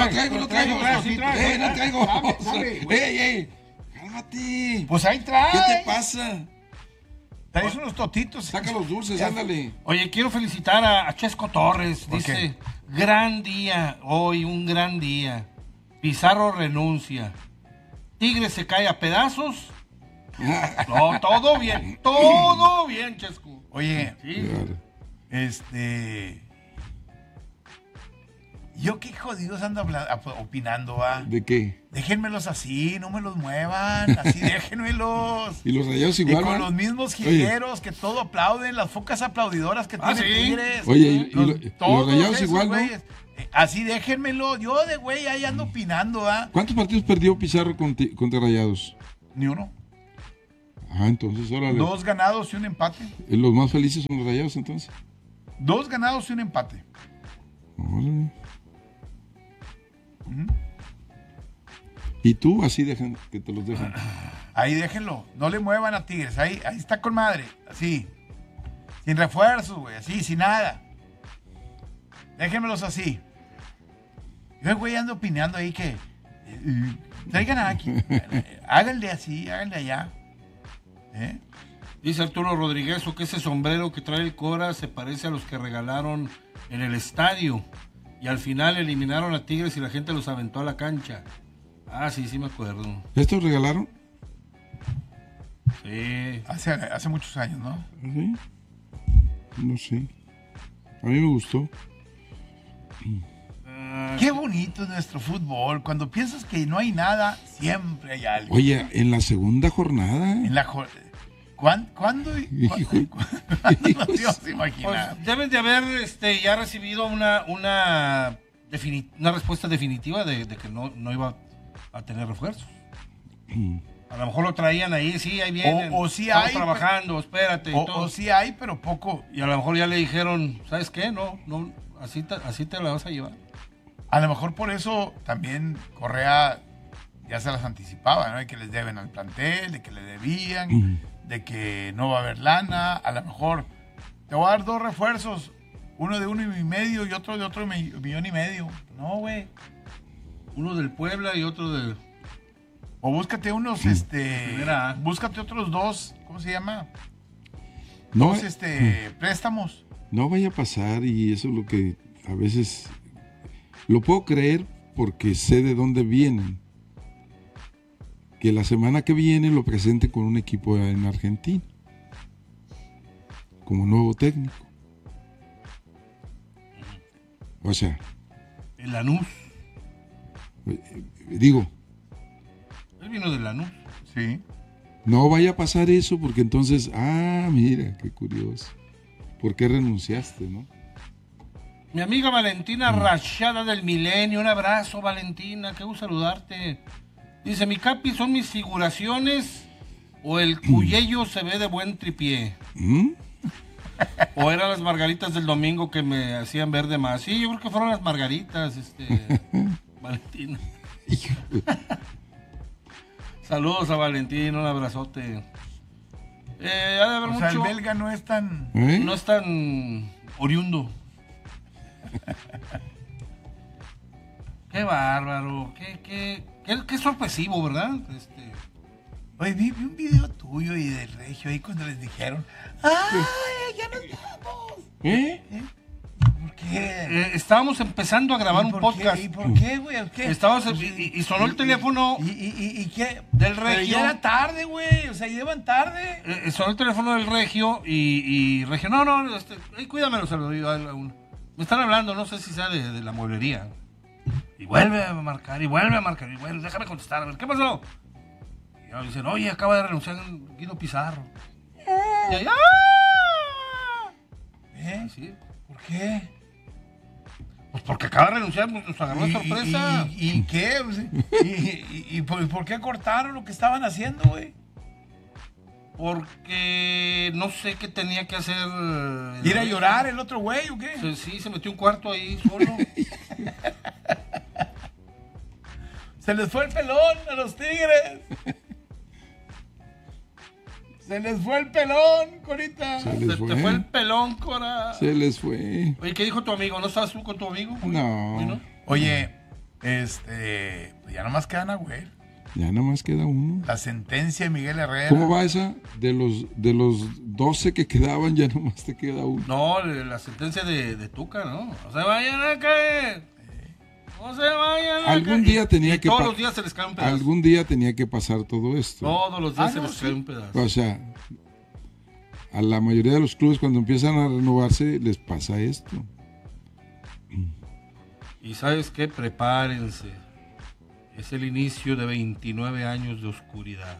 Ey, cálmate. Pues ahí trae. ¿Qué te pasa? Traes unos totitos. Saca los dulces, ándale. Oye, quiero felicitar a Chesco Torres. Dice, gran día, hoy un gran día. Pizarro renuncia. Tigres se cae a pedazos. No, todo bien, Chesco. Oye, Sí. Yo qué jodidos ando opinando, ¿va? ¿De qué? Déjenmelos así, no me los muevan, así déjenmelos. Y los Rayados igual, Y con ¿va? los mismos jilgueros que todo aplauden, las focas aplaudidoras que tiene sí. Tigres. Oye, y todos los Rayados esos igual, ¿no? güeyes. Así déjenmelo, yo de güey ahí ando opinando, ¿va? ¿Cuántos partidos perdió Pizarro contra Rayados? Ni uno. Ah, entonces, órale. 2 ganados y un empate. Los más felices son los Rayados, entonces. 2 ganados y un empate. Órale. Y tú así dejan que te los dejan. Ahí déjenlo, no le muevan a Tigres, ahí está con madre, así. Sin refuerzos, güey, así, sin nada. Déjenmelos así. Yo, güey, ando opinando ahí que traigan aquí, háganle así, háganle allá. Dice Arturo Rodríguez que ese sombrero que trae el Cora se parece a los que regalaron en el estadio y al final eliminaron a Tigres y la gente los aventó a la cancha. Ah, sí me acuerdo. ¿Estos regalaron? Sí. Hace muchos años, ¿no? ¿Sí? No sé. A mí me gustó. Qué bonito es nuestro fútbol. Cuando piensas que no hay nada, siempre hay algo. Oye, en la segunda jornada. ¿Cuándo nos íbamos a imaginar? Pues deben de haber ya recibido una respuesta definitiva de que no iba a tener refuerzos. A lo mejor lo traían ahí, sí, ahí vienen. O sí estamos hay, trabajando, espérate. O sí hay, pero poco. Y a lo mejor ya le dijeron, ¿sabes qué? No, así te la vas a llevar. A lo mejor por eso también Correa ya se las anticipaba, ¿no? De que les deben al plantel, de que le debían, de que no va a haber lana. A lo mejor te voy a dar 2 refuerzos, uno de 1,5 y otro de otro 1,5 millones. No, güey. Uno del Puebla y otro del... O búscate unos, búscate otros 2, ¿cómo se llama? No, 2, préstamos. No vaya a pasar, y eso es lo que a veces lo puedo creer porque sé de dónde vienen. Que la semana que viene lo presente con un equipo en Argentina como nuevo técnico. O sea, el Lanús. Digo, Él vino de Lanús. Sí. no vaya a pasar eso porque entonces, mira, qué curioso. ¿Por qué renunciaste, no? Mi amiga Valentina Rachada del Milenio, un abrazo, Valentina, qué gusto saludarte. Dice, mi capi, ¿son mis figuraciones o el cuyello se ve de buen tripié? ¿O eran las margaritas del domingo que me hacían ver de más? Sí, yo creo que fueron las margaritas, Valentina. Saludos a Valentina, un abrazote. Ha de haber mucho... el belga no es tan... No es tan oriundo. Qué bárbaro, qué sorpresivo, ¿verdad? Oye, vi un video tuyo y del Regio ahí cuando les dijeron, ¡ay, ya nos vamos! ¿Por qué? Estábamos empezando a grabar un podcast. ¿Y por qué, güey? Y sonó el teléfono. ¿Y qué? Del Pero Regio. ya era tarde, güey. O sea, llevan tarde. Sonó el teléfono del Regio y Regio, no, cuídamelo, se lo digo a uno. Me están hablando, no sé si sea de la mueblería. Y vuelve a marcar, déjame contestar, a ver, ¿qué pasó? Y ahora dicen, oye, acaba de renunciar Guido Pizarro. Y ahí, Sí. ¿Por qué? Pues porque acaba de renunciar, pues nos agarró de sorpresa. ¿Y qué? ¿Y por qué cortaron lo que estaban haciendo, güey? Porque no sé qué tenía que hacer. ¿Ir a llorar el otro güey o qué? Sí, se metió un cuarto ahí solo. Se les fue el pelón a los Tigres. Se les fue el pelón, Corita. Se Te fue el pelón, Cora. Se les fue. Oye, ¿qué dijo tu amigo? ¿No estabas tú con tu amigo? No. Oye, pues ya nomás quedan a güey. Ya nomás queda uno. La sentencia de Miguel Herrera. ¿Cómo va esa? De los 12 que quedaban, ya nomás te queda uno. No, la sentencia de Tuca, ¿no? O sea, vayan a caer. No se vayan. Algún día tenía que todos los días se les cae un pedazo. Algún día tenía que pasar todo esto. Todos los días se les cae un pedazo. O sea, a la mayoría de los clubes cuando empiezan a renovarse les pasa esto. Y ¿sabes qué? Prepárense. Es el inicio de 29 años de oscuridad.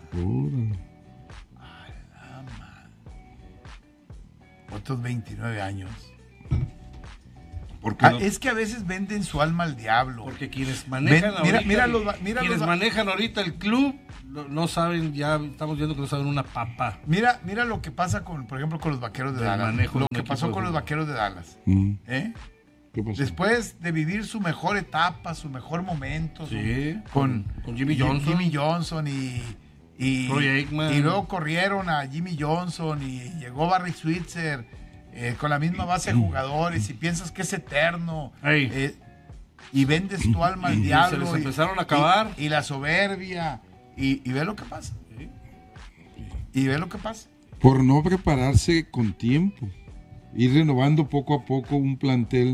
Otros 29 años. ¿Por qué no? Es que a veces venden su alma al diablo. Porque quienes manejan quienes manejan ahorita el club no saben, ya estamos viendo que no saben una papa. Mira lo que pasa por ejemplo, con los Vaqueros de Dallas. Lo que pasó con los Vaqueros de Dallas. ¿Qué pasó? Después de vivir su mejor etapa, su mejor momento, con Jimmy Johnson y Troy Aikman. Y luego corrieron a Jimmy Johnson y llegó Barry Switzer con la misma base de jugadores y piensas que es eterno. Y vendes tu alma al diablo. Se les empezaron a acabar. Y la soberbia. Y ve lo que pasa. Y ve lo que pasa. Por no prepararse con tiempo. Ir renovando poco a poco un plantel